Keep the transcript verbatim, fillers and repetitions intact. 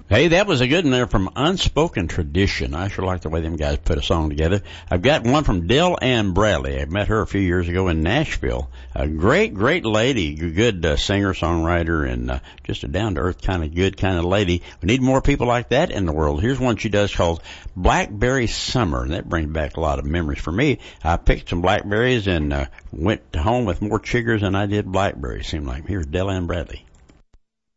Hey, that was a good one there from Unspoken Tradition. I sure like the way them guys put a song together. I've got one from Dell Ann Bradley. I met her a few years ago in Nashville. A great, great lady, good uh, singer-songwriter, and uh, just a down-to-earth kind of good kind of lady. We need more people like that in the world. Here's one she does called Blackberry Summer, and that brings back a lot of memories for me. I picked some blackberries and uh, went home with more chiggers than I did blackberries, seemed like. Here's Dell Ann Bradley.